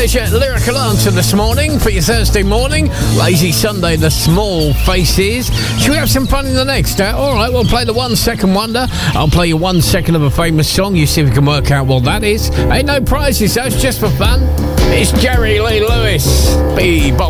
There's your lyrical answer this morning for your Thursday morning. Lazy Sunday, the Small Faces. Should we have some fun in the next? All right, we'll play the 1 second wonder. I'll play you 1 second of a famous song. You see if you can work out what that is. Ain't no prizes, that's just for fun. It's Jerry Lee Lewis. Bebop.